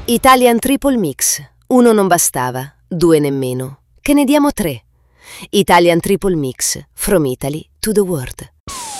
Italian Triple Mix. 1 non bastava, 2 nemmeno. Che ne diamo 3. Italian Triple Mix. From Italy to the world.